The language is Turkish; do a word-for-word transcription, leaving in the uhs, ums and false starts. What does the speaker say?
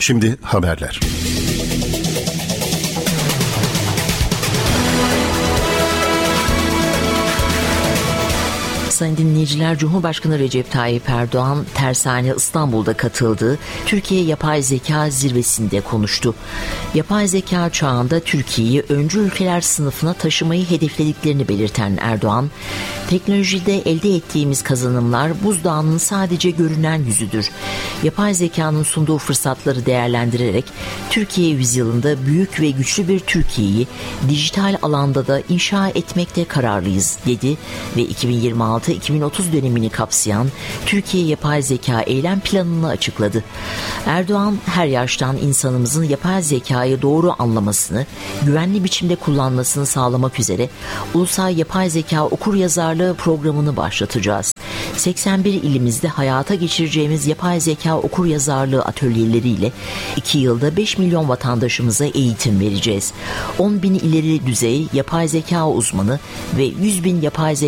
Şimdi haberler. Sayın dinleyiciler, Cumhurbaşkanı Recep Tayyip Erdoğan Tersane İstanbul'da katıldığı Türkiye Yapay Zeka Zirvesi'nde konuştu. Yapay zeka çağında Türkiye'yi öncü ülkeler sınıfına taşımayı hedeflediklerini belirten Erdoğan, teknolojide elde ettiğimiz kazanımlar buzdağının sadece görünen yüzüdür. Yapay zekanın sunduğu fırsatları değerlendirerek Türkiye yüzyılında büyük ve güçlü bir Türkiye'yi dijital alanda da inşa etmekte kararlıyız dedi ve iki bin yirmi altı iki bin otuz dönemini kapsayan Türkiye Yapay Zeka Eylem Planı'nı açıkladı. Erdoğan, her yaştan insanımızın yapay zekayı doğru anlamasını, güvenli biçimde kullanmasını sağlamak üzere Ulusal Yapay Zeka Okuryazarlığı programını başlatacağız. seksen bir ilimizde hayata geçireceğimiz yapay zeka okuryazarlığı atölyeleriyle iki yılda beş milyon vatandaşımıza eğitim vereceğiz. on bin ileri düzey yapay zeka uzmanı ve yüz bin yapay zeka